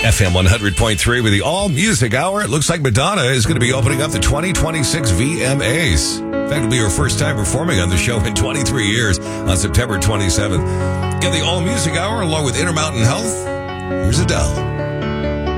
FM 100.3 with the All Music Hour. It looks like Madonna is going to be opening up the 2026 VMAs. In fact, it'll be her first time performing on the show in 23 years on September 27th. Get the All Music Hour along with Intermountain Health. Here's Adele.